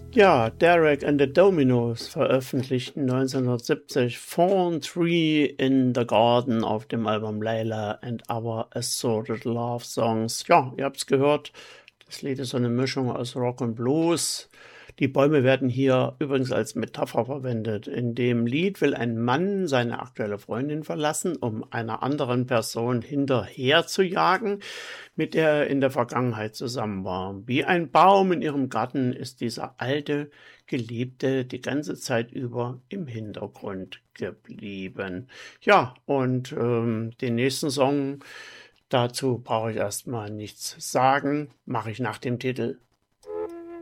Ja, Derek and the Dominos veröffentlichten 1970 Thorn Tree in the Garden auf dem Album Layla and Our Assorted Love Songs. Ja, ihr habt's gehört, das Lied ist so eine Mischung aus Rock und Blues. Die Bäume werden hier übrigens als Metapher verwendet. In dem Lied will ein Mann seine aktuelle Freundin verlassen, um einer anderen Person hinterher zu jagen, mit der er in der Vergangenheit zusammen war. Wie ein Baum in ihrem Garten ist dieser alte Geliebte die ganze Zeit über im Hintergrund geblieben. Ja, und den nächsten Song, dazu brauche ich erstmal nichts sagen, mache ich nach dem Titel.